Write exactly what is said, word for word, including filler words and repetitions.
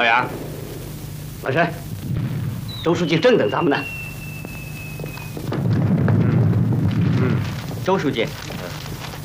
老杨，老陈，周书记正等咱们呢。 嗯嗯， 周书记，